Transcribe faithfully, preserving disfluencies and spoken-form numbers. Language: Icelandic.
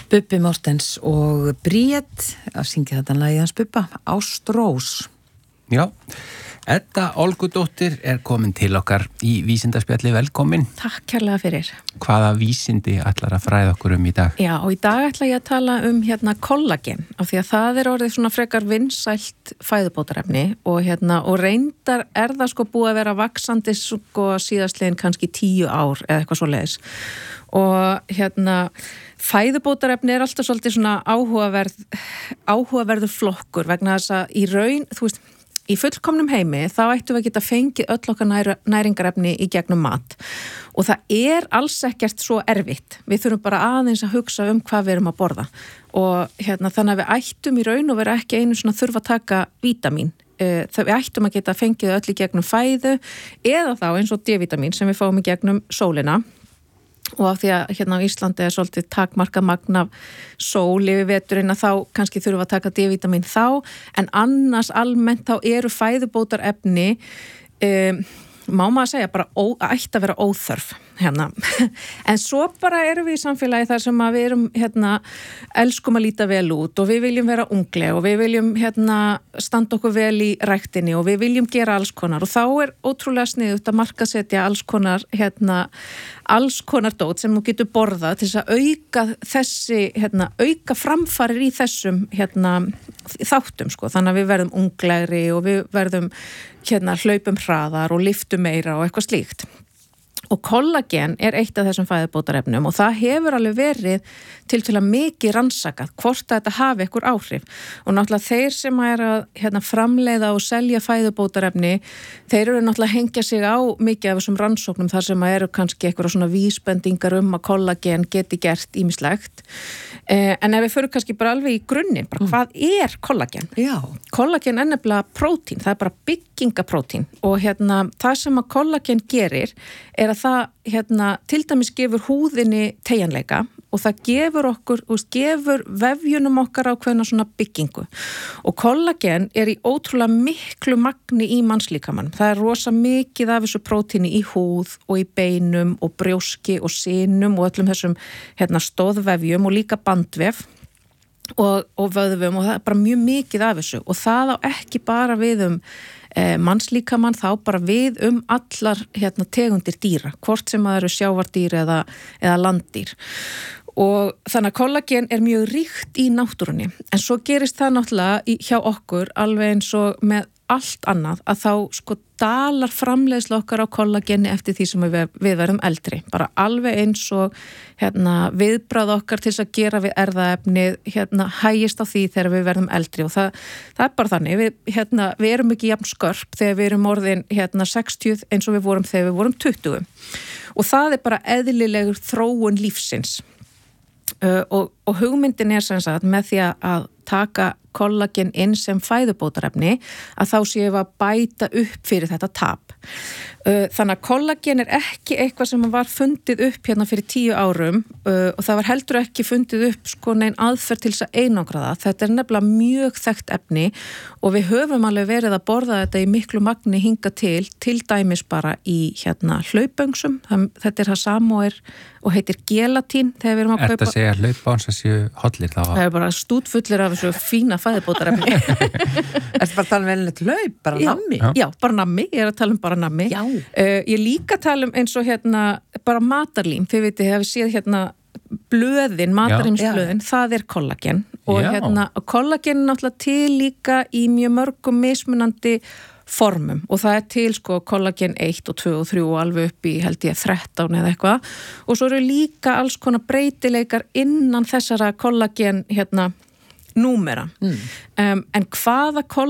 Bubbi Mortens og Bríett að syngja þetta lagið hans Bubba, Ástrós. Já, Edda Olgudóttir er komin til okkar í vísindaspjalli, velkomin. Takk kærlega fyrir. Hvaða vísindi ætlar að fræða okkur um í dag? Já, og í dag ætla ég að tala um hérna kollagen, af því að það er orðið svona frekar vinsælt fæðubótarefni og hérna, og reyndar er það sko búið að vera vaxandi sko síðastlegin kannski tíu ár eða eitthvað svo leiðis. Og hérna fæðubótarefni er alltaf svolítið svona áhugaverð áhugaverður flokkur vegna þess að í raun, þú veist, í fullkomnum heimi þá ættum við að geta fengið öll okkar nær, næringarefni í gegnum mat og það er alls ekkert svo erfitt. Við þurfum bara aðeins að hugsa um hvað við erum að borða og hérna þannig að við ættum í raun og vera ekki einu svona þurfa að taka vítamín. Það við ættum að geta fengið öll í gegnum fæðu eða þá eins og D-vítamín sem við fáum í gegnum sólina. Og af því að hérna á Íslandi er svolítið takmarkað magn af sól yfir veturinn að þá kannski þurfum að taka D-vítamín þá, en annars almennt þá eru fæðubótarefni um, má maður segja bara ó, ætti að vera óþörf hérna. En svo bara erum við í samfélagi þar sem að við erum hérna, elskum að líta vel út og við viljum vera ungleg og við viljum hérna, standa okkur vel í ræktinni og við viljum gera alls konar og þá er ótrúlega sniðugt að markasetja alls konar hérna, alls konar dót sem þú getur borðað til þess að auka þessi, hérna, auka framfarir í þessum hérna, þáttum sko, þannig að við verðum unglegri og við verðum hérna, hlaupum hraðar og lyftum meira og eitthvað slíkt. Og kollagen er eitt af þessum fæðubótarefnum og það hefur alveg verið til til að mikið rannsakað hvort að þetta hafi einhver áhrif og náttúrulega þeir sem er að hérna, framleiða og selja fæðubótarefni þeir eru náttúrulega að hengja sig á mikið af þessum rannsóknum þar sem að eru kannski eitthvað svona vísbendingar um að kollagen geti gert ýmislegt eh, en ef við förum kannski bara alveg í grunninn bara mm. hvað er kollagen? Já. Kollagen er nefnilega prótín, það er bara byggingaprótín og hérna það sem að kollagen gerir er að það hérna, til dæmis gefur húðinni teygjanleika og það gefur okkur, úst, gefur vefjunum okkar ákveðna svona byggingu og kollagen er í ótrúlega miklu magni í mannslíkamann. Það er rosa mikið af þessu prótíni í húð og í beinum og brjóski og sinum og öllum þessum hérna, stóðvefjum og líka bandvef og, og vöðvum og það er bara mjög mikið af þessu og það á ekki bara við um Eh, mannslíkamann þá bara við um allar hérna, tegundir dýra, hvort sem það eru sjávardýr eða, eða landdýr og þannig að kollagen er mjög ríkt í náttúrunni en svo gerist það náttúrulega í, hjá okkur alveg eins og með allt annað að þá sko dalar framleiðsla okkar á kollageni eftir því sem við, við verðum eldri bara alveg eins og hérna, viðbragð okkar til þess að gera við erfðaefnið hérna, hægist á því þegar við verðum eldri og það, það er bara þannig við, hérna, við erum ekki jafn skörp þegar við erum orðin hérna, sextíu eins og við vorum þegar við vorum tuttugu og það er bara eðlilegur þróun lífsins uh, og, og hugmyndin er sem sagt með því að taka kollagen inn sem fæðubótarefni að þá séum við að bæta upp fyrir þetta tap. Þannig að kollagen er ekki eitthvað sem var fundið upp hérna fyrir tíu árum og það var heldur ekki fundið upp sko neinn aðferð til þess að einangra það. Þetta er nefnilega mjög þekkt efni og við höfum alveg verið að borða þetta í miklu magni hinga til, til dæmis bara í hérna hlaupöngsum. Þetta er það sama og, er, og heitir gelatín þegar við erum að kaupa. Er þetta að segja að hlaupöngsum séu hollir þá? Það er bara stútfullir af þessu fína fæðubótarefni. Ertu bara að tala um velnett hlaup, bara já, nammi? Já, bara nammi, ég er að tala um bara nammi. Já. Uh, ég líka að tala um eins og hérna bara matarlím, þið veitir, ég hef séð hérna blöðin, matarlímsblöðin, það er kollagen og já. hérna kollagen er náttúrulega til líka í mjög mörgum mismunandi formum og það er til sko kollagen eitt og tvö og þrjú og alveg upp í held ég þrettán eða eitthvað og svo eru líka alls konar breytileikar innan þessara kollagen hérna númera. Mm. Um, en hvaða kollagen